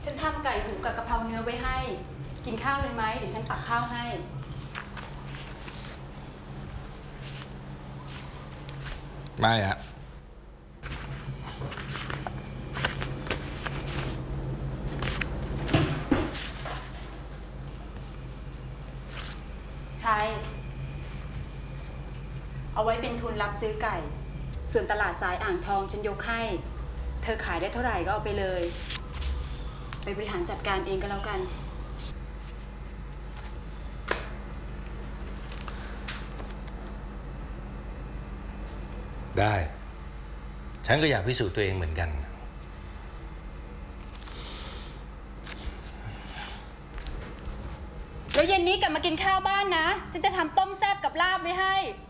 ฉันทำไก่หูกับกะเพราเนื้อไว้ให้กินข้าวเลยไหมเดี๋ยวฉันตักข้าวให้ไม่อะใช่เอาไว้เป็นทุนรับซื้อไก่ส่วนตลาดสายอ่างทองฉันยกให้เธอขายได้เท่าไหร่ก็เอาไปเลยไปบริหารจัดการเองก็แล้วกันได้ฉันก็อยากพิสูจน์ตัวเองเหมือนกันแล้วเย็นนี้กลับมากินข้าวบ้านนะฉันจะทำต้มแซ่บกับลาบไว้ให้